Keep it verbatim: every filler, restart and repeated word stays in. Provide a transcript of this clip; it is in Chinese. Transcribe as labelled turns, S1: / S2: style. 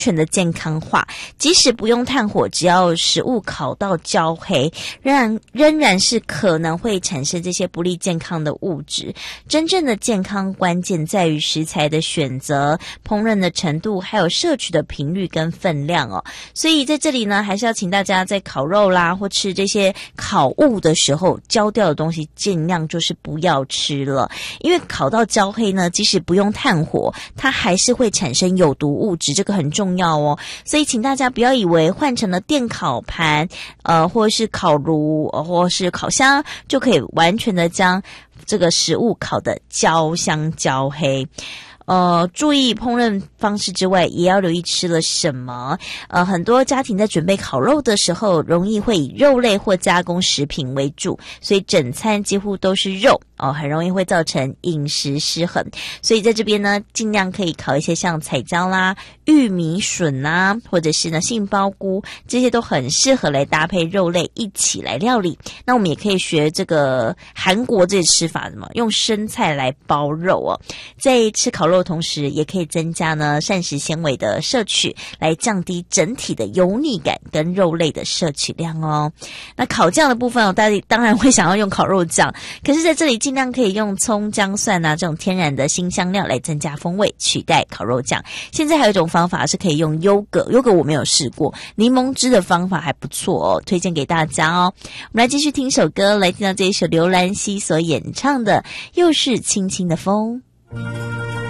S1: 全的健康化，即使不用炭火，只要食物烤到焦黑，仍然仍然是可能会产生这些不利健康的物质。真正的健康关键在于食材的选择、烹饪的程度，还有摄取的频率跟分量哦。所以在这里呢，还是要请大家在烤肉啦或吃这些烤物的时候，焦掉的东西尽量就是不要吃了，因为烤到焦黑呢，即使不用炭火，它还是会产生有毒物质，这个很重要哦。所以请大家不要以为换成了电烤盘呃，或是烤炉或是烤箱就可以完全的将这个食物烤得焦香焦黑。呃，注意烹饪方式之外，也要留意吃了什么。呃，很多家庭在准备烤肉的时候，容易会以肉类或加工食品为主，所以整餐几乎都是肉哦，很容易会造成饮食失衡。所以在这边呢，尽量可以烤一些像彩椒啦、玉米笋啦，或者是呢杏鲍菇，这些都很适合来搭配肉类一起来料理。那我们也可以学这个韩国这些吃法，什么用生菜来包肉哦，在吃烤肉同时也可以增加呢膳食纤维的摄取，来降低整体的油腻感跟肉类的摄取量哦。那烤酱的部分哦，大家当然会想要用烤肉酱，可是在这里尽量可以用葱姜蒜啊这种天然的辛香料来增加风味，取代烤肉酱。现在还有一种方法是可以用优格，优格我没有试过，柠檬汁的方法还不错哦，推荐给大家哦。我们来继续听首歌，来听到这一首刘兰希所演唱的《又是轻轻的风》。